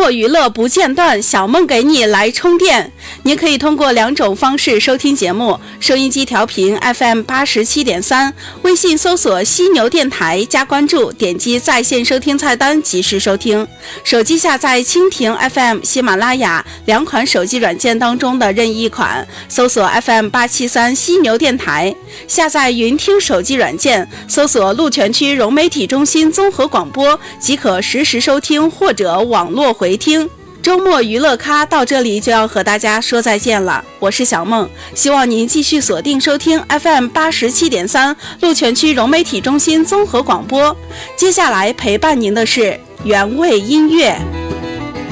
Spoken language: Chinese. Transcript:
末娱乐不间断，小梦给你来充电。您可以通过2种方式收听节目：收音机调频 FM87.3，微信搜索犀牛电台加关注，点击在线收听菜单及时收听。手机下载蜻蜓 FM、喜马拉雅2款手机软件当中的任意一款，搜索 FM873犀牛电台。下载云听手机软件，搜索鹿泉区融媒体中心综合广播，即可实时收听或者网络回听。周末娱乐咖到这里就要和大家说再见了，我是小梦，希望您继续锁定收听 FM87.3鹿泉区融媒体中心综合广播。接下来陪伴您的是原味音乐。